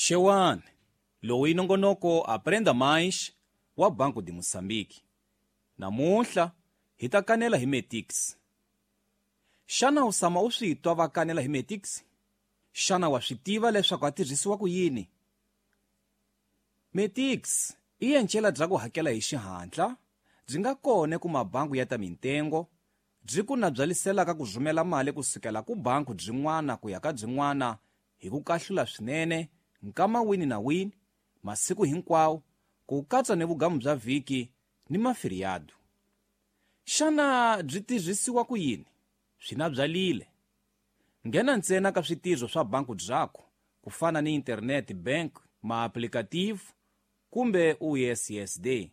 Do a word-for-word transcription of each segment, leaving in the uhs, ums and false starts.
Xewani, loyi nongonoko Aprenda Mais wa Banco de Moçambique. Namuntlha hi ta kanela hi Metix. Xana u tshama u swi twa va kanela hi Metix? Xana wa swi tiva leswaku a tirhisiwa ku yini? Metix i encela bya ku hakela hi xihatla, byi nga kona ku mabangi ya ta mitengo, byi ku na byaliselaka ku rhumela mali kusukela ku bangi byin'wana ku ya ka byin'wana hi ku kahlula swinene, nkama wini na wini, masiku hinkwawo, ku katsa ni vugamu bya vhiki ni mafiriyado. Xana byi tirhisiwa ku yini? Swi na byalile. Nghena ntsena ka switirho swa banki byako, ku fana ni internet bank, ma-applicative kumbe U S S D.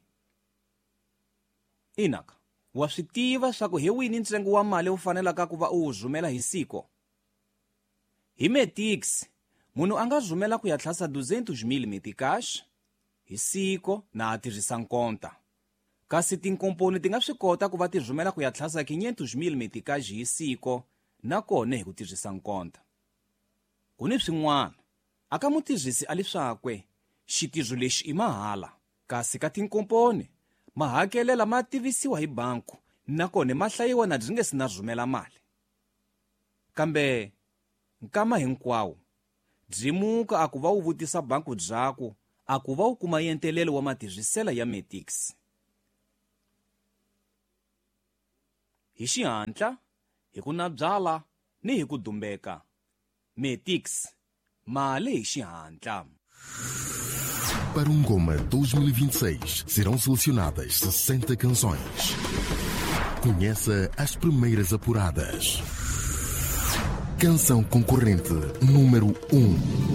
Inaka, wa swi tiva swa ku hi wini ntsengo wa mali u fanelaka ku va u wu rhumela hi siku? Hi Metix, munhu a nga rhumela ku ya tlhasa duzentos mil meticais hi siku na a tirhisa nkonta. Kasi tinkomponi ti nga swi kota ku va ti rhumela ku ya tlhasa quinhentos mil meticais hi siku na kona hi ku tirhisa nkonta. Ku ni swin'wana, aka mutirhisi a leswakwe xitirho lexi i mahala, kasi ka tinkomponi mahakelela ma tivisiwa hi banku na kona ma hlayiwa na byi nge si na rhumela mali. Kambe nkama hinkwawo, byimuka a ku va u vutisa banku byako a ku va u kuma yentelelo wa matirhiselo ya Metix. Hi xihatla, hi ku na byala ni hi ku dumbeka. Metix, mali hi xihatla. Para um Goma dois mil e vinte e seis, serão selecionadas sessenta canções. Conheça as primeiras apuradas. Canção concorrente número um.